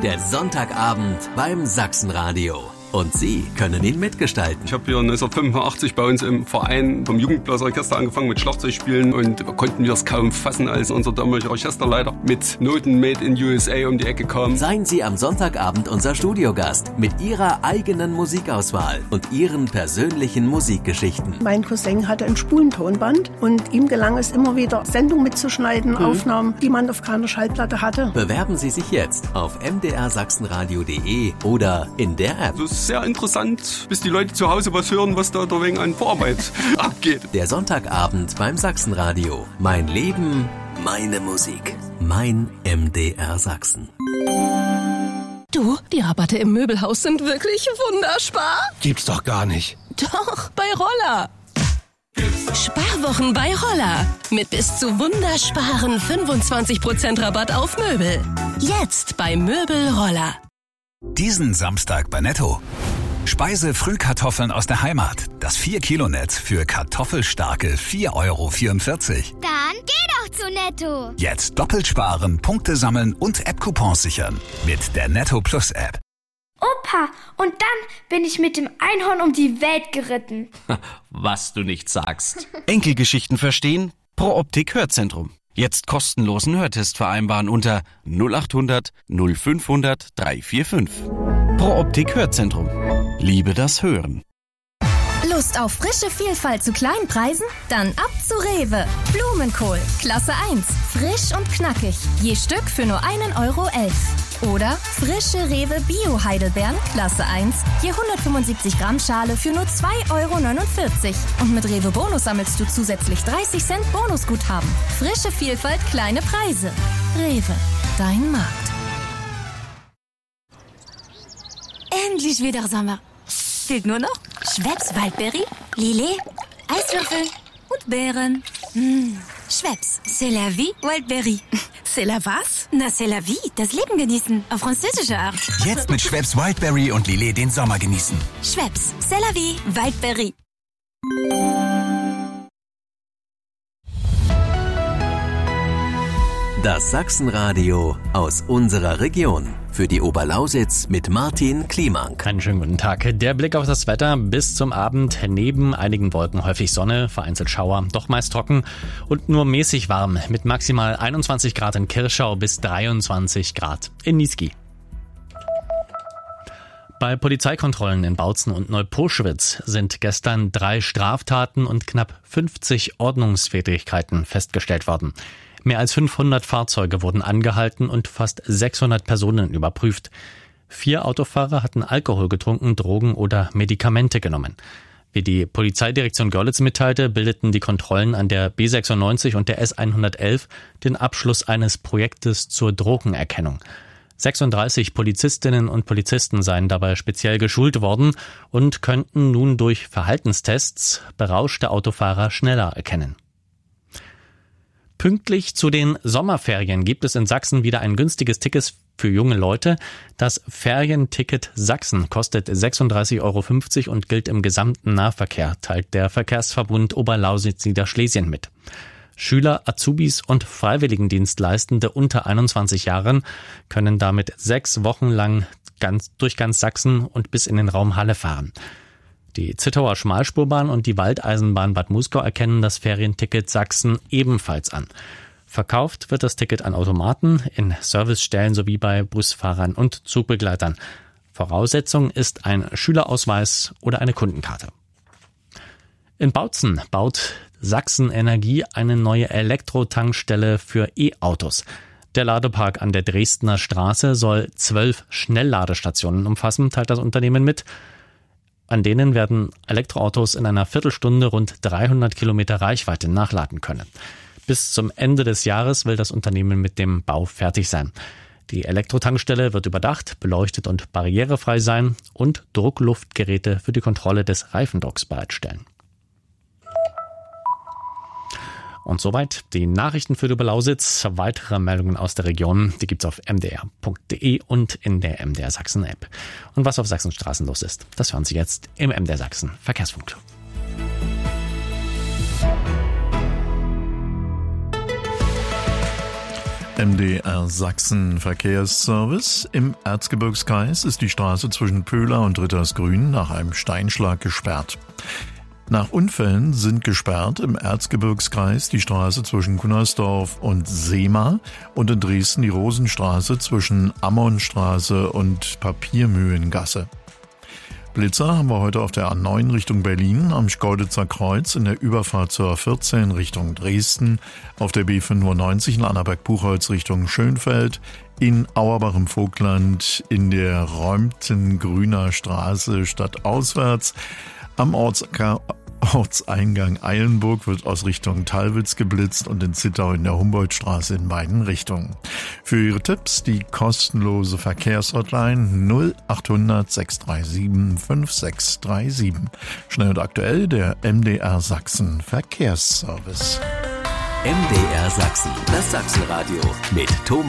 Der Sonntagabend beim Sachsenradio. Und Sie können ihn mitgestalten. Ich habe hier 1985 bei uns im Verein vom Jugendblasorchester angefangen mit Schlagzeugspielen und konnten wir es kaum fassen, als unser damaliger Orchesterleiter mit Noten Made in USA um die Ecke kam. Seien Sie am Sonntagabend unser Studiogast mit Ihrer eigenen Musikauswahl und Ihren persönlichen Musikgeschichten. Mein Cousin hatte ein Spulentonband und ihm gelang es immer wieder, Sendungen mitzuschneiden, Aufnahmen, die man auf keiner Schallplatte hatte. Bewerben Sie sich jetzt auf mdrsachsenradio.de oder in der App. Das ist sehr interessant, bis die Leute zu Hause was hören, was da wegen an Vorarbeit abgeht. Der Sonntagabend beim Sachsenradio. Mein Leben, meine Musik. Mein MDR Sachsen. Du, die Rabatte im Möbelhaus sind wirklich wunderspar. Gibt's doch gar nicht. Doch, bei Roller. Sparwochen bei Roller. Mit bis zu wundersparen 25% Rabatt auf Möbel. Jetzt bei Möbel Roller. Diesen Samstag bei Netto. Speise-Frühkartoffeln aus der Heimat. Das 4-Kilo-Netz für kartoffelstarke 4,44 €. Dann geh doch zu Netto. Jetzt doppelt sparen, Punkte sammeln und App-Coupons sichern. Mit der Netto Plus App. Opa, und dann bin ich mit dem Einhorn um die Welt geritten. Was du nicht sagst. Enkelgeschichten verstehen? Pro Optik Hörzentrum. Jetzt kostenlosen Hörtest vereinbaren unter 0800 0500 345. Pro Optik Hörzentrum. Liebe das Hören. Lust auf frische Vielfalt zu kleinen Preisen? Dann ab zu Rewe. Blumenkohl, Klasse 1, frisch und knackig. Je Stück für nur 1,11 €. Oder frische Rewe Bio-Heidelbeeren, Klasse 1, je 175 Gramm Schale für nur 2,49 €. Und mit Rewe Bonus sammelst du zusätzlich 30 Cent Bonusguthaben. Frische Vielfalt, kleine Preise. Rewe, dein Markt. Endlich wieder Sommer. Fehlt nur noch Schweppes Waldbeere, Lillet, Eiswürfel und Beeren. Schweppes, c'est la vie, Waldbeere. C'est la was? Na, c'est la vie, das Leben genießen, auf französische Art. Jetzt mit Schweppes Wildberry und Lillet den Sommer genießen. Schweppes, c'est la vie, Waldbeere. Das Sachsenradio aus unserer Region. Für die Oberlausitz mit Martin Kliemank. Einen schönen guten Tag. Der Blick auf das Wetter bis zum Abend. Neben einigen Wolken häufig Sonne, vereinzelt Schauer, doch meist trocken und nur mäßig warm. Mit maximal 21 Grad in Kirschau bis 23 Grad in Niesky. Bei Polizeikontrollen in Bautzen und Neuposchwitz sind gestern 3 Straftaten und knapp 50 Ordnungswidrigkeiten festgestellt worden. Mehr als 500 Fahrzeuge wurden angehalten und fast 600 Personen überprüft. 4 Autofahrer hatten Alkohol getrunken, Drogen oder Medikamente genommen. Wie die Polizeidirektion Görlitz mitteilte, bildeten die Kontrollen an der B96 und der S111 den Abschluss eines Projektes zur Drogenerkennung. 36 Polizistinnen und Polizisten seien dabei speziell geschult worden und könnten nun durch Verhaltenstests berauschte Autofahrer schneller erkennen. Pünktlich zu den Sommerferien gibt es in Sachsen wieder ein günstiges Ticket für junge Leute. Das Ferienticket Sachsen kostet 36,50 € und gilt im gesamten Nahverkehr, teilt der Verkehrsverbund Oberlausitz-Niederschlesien mit. Schüler, Azubis und Freiwilligendienstleistende unter 21 Jahren können damit 6 Wochen lang durch ganz Sachsen und bis in den Raum Halle fahren. Die Zittauer Schmalspurbahn und die Waldeisenbahn Bad Muskau erkennen das Ferienticket Sachsen ebenfalls an. Verkauft wird das Ticket an Automaten, in Servicestellen sowie bei Busfahrern und Zugbegleitern. Voraussetzung ist ein Schülerausweis oder eine Kundenkarte. In Bautzen baut Sachsen Energie eine neue Elektrotankstelle für E-Autos. Der Ladepark an der Dresdner Straße soll 12 Schnellladestationen umfassen, teilt das Unternehmen mit. An denen werden Elektroautos in einer Viertelstunde rund 300 Kilometer Reichweite nachladen können. Bis zum Ende des Jahres will das Unternehmen mit dem Bau fertig sein. Die Elektrotankstelle wird überdacht, beleuchtet und barrierefrei sein und Druckluftgeräte für die Kontrolle des Reifendrucks bereitstellen. Und soweit die Nachrichten für die Oberlausitz. Weitere Meldungen aus der Region, die gibt's auf mdr.de und in der MDR Sachsen App. Und was auf Sachsenstraßen los ist, das hören Sie jetzt im MDR Sachsen Verkehrsfunk. MDR Sachsen Verkehrsservice. Im Erzgebirgskreis ist die Straße zwischen Pöhler und Rittersgrün nach einem Steinschlag gesperrt. Nach Unfällen sind gesperrt im Erzgebirgskreis die Straße zwischen Gunnersdorf und Seema und in Dresden die Rosenstraße zwischen Ammonstraße und Papiermühlengasse. Blitzer haben wir heute auf der A9 Richtung Berlin, am Schkeuditzer Kreuz in der Überfahrt zur 14 Richtung Dresden, auf der B95 in Annaberg-Buchholz Richtung Schönfeld, in Auerbach im Vogtland in der Räumten-Grüner Straße stadtauswärts, am Ortseingang Eilenburg wird aus Richtung Thalwitz geblitzt und in Zittau in der Humboldtstraße in beiden Richtungen. Für Ihre Tipps die kostenlose Verkehrshotline 0800 637 5637. Schnell und aktuell der MDR Sachsen Verkehrsservice. MDR Sachsen, das Sachsenradio mit Thomas